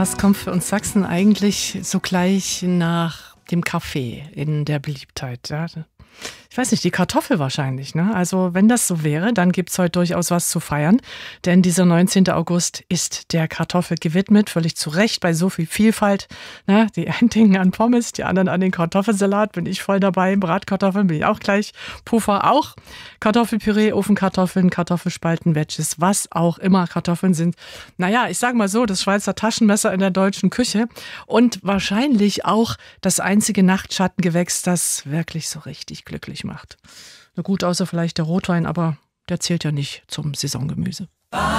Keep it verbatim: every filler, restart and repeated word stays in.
Was kommt für uns Sachsen eigentlich so gleich nach dem Kaffee in der Beliebtheit? Ja, ich weiß nicht, die Kartoffel wahrscheinlich. Ne? Also wenn das so wäre, dann gibt's heute durchaus was zu feiern. Denn dieser neunzehnten August ist der Kartoffel gewidmet, völlig zu Recht, bei so viel Vielfalt. Ne? Die einen denken an Pommes, die anderen an den Kartoffelsalat, bin ich voll dabei. Bratkartoffeln bin ich auch gleich. Puffer auch. Kartoffelpüree, Ofenkartoffeln, Kartoffelspalten, Wedges, was auch immer Kartoffeln sind. Naja, ich sage mal so, das Schweizer Taschenmesser in der deutschen Küche und wahrscheinlich auch das einzige Nachtschattengewächs, das wirklich so richtig glücklich macht. Na gut, außer vielleicht der Rotwein, aber der zählt ja nicht zum Saisongemüse.